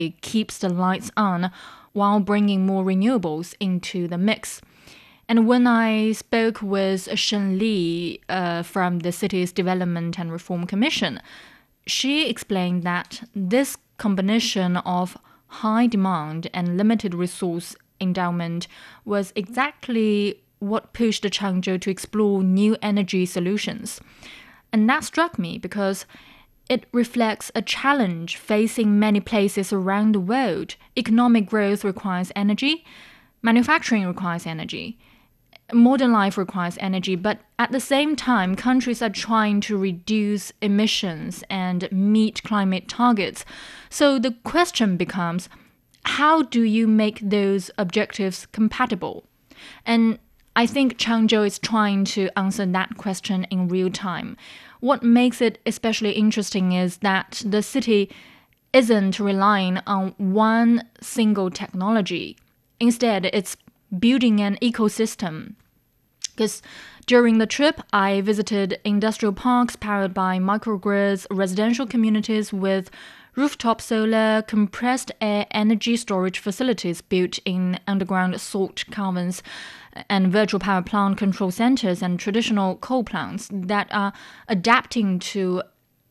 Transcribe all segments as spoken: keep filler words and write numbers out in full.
it keeps the lights on while bringing more renewables into the mix. And when I spoke with Shen Li uh, from the city's Development and Reform Commission, she explained that this combination of high demand and limited resource endowment was exactly what pushed Changzhou to explore new energy solutions. And that struck me because it reflects a challenge facing many places around the world. Economic growth requires energy, manufacturing requires energy, modern life requires energy, but at the same time, countries are trying to reduce emissions and meet climate targets. So the question becomes, how do you make those objectives compatible? And I think Changzhou is trying to answer that question in real time. What makes it especially interesting is that the city isn't relying on one single technology. Instead, it's building an ecosystem. Because during the trip, I visited industrial parks powered by microgrids, residential communities with rooftop solar, compressed air energy storage facilities built in underground salt caverns, and virtual power plant control centers and traditional coal plants that are adapting to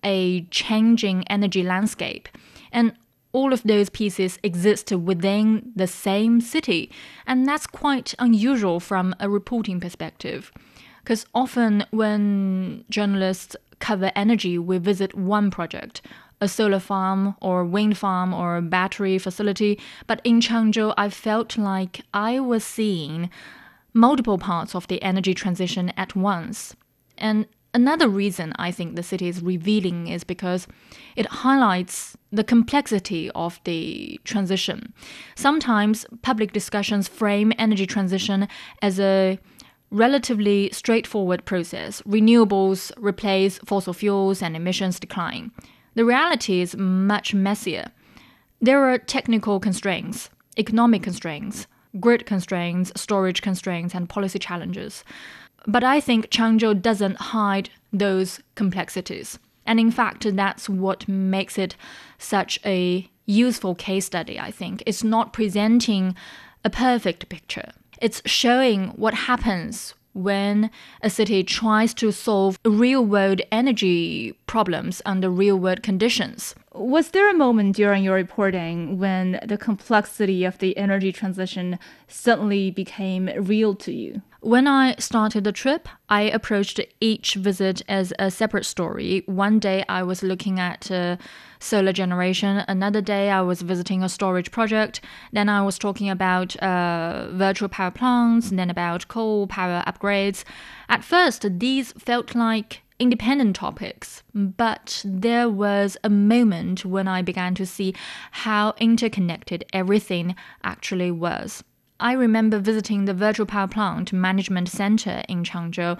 a changing energy landscape. And all of those pieces exist within the same city, and that's quite unusual from a reporting perspective. Because often when journalists cover energy, we visit one project, a solar farm or wind farm or a battery facility, but in Changzhou, I felt like I was seeing multiple parts of the energy transition at once. And another reason I think the city is revealing is because it highlights the complexity of the transition. Sometimes public discussions frame energy transition as a relatively straightforward process. Renewables replace fossil fuels and emissions decline. The reality is much messier. There are technical constraints, economic constraints, grid constraints, storage constraints, and policy challenges. But I think Changzhou doesn't hide those complexities. And in fact, that's what makes it such a useful case study, I think. It's not presenting a perfect picture. It's showing what happens when a city tries to solve real-world energy problems under real-world conditions. Was there a moment during your reporting when the complexity of the energy transition suddenly became real to you? When I started the trip, I approached each visit as a separate story. One day I was looking at uh, solar generation. Another day I was visiting a storage project. Then I was talking about uh, virtual power plants, and then about coal power upgrades. At first, these felt like independent topics, but there was a moment when I began to see how interconnected everything actually was. I remember visiting the Virtual Power Plant Management Center in Changzhou.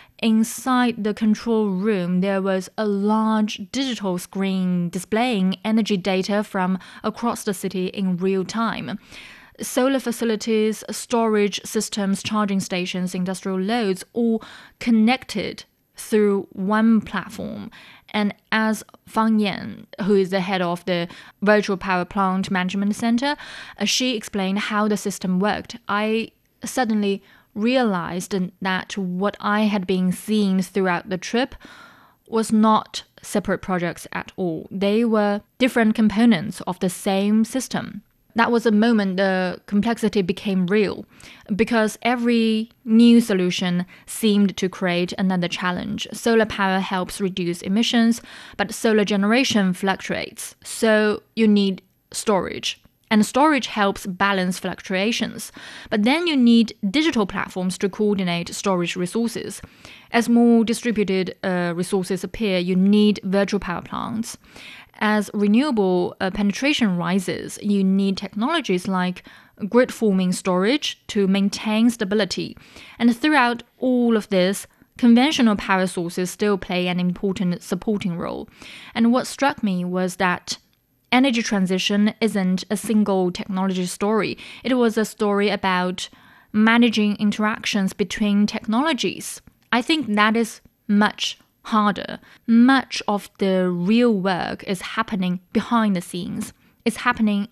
Inside the control room, there was a large digital screen displaying energy data from across the city in real time. Solar facilities, storage systems, charging stations, industrial loads, all connected through one platform. And as Fang Yan, who is the head of the Virtual Power Plant Management Center, she explained how the system worked. I suddenly realized that what I had been seeing throughout the trip was not separate projects at all. They were different components of the same system. That was a moment the complexity became real, because every new solution seemed to create another challenge. Solar power helps reduce emissions, but solar generation fluctuates, so you need storage. And storage helps balance fluctuations. But then you need digital platforms to coordinate storage resources. As more distributed uh, resources appear, you need virtual power plants. As renewable uh, penetration rises, you need technologies like grid-forming storage to maintain stability. And throughout all of this, conventional power sources still play an important supporting role. And what struck me was that energy transition isn't a single technology story. It was a story about managing interactions between technologies. I think that is much harder. Much of the real work is happening behind the scenes. It's happening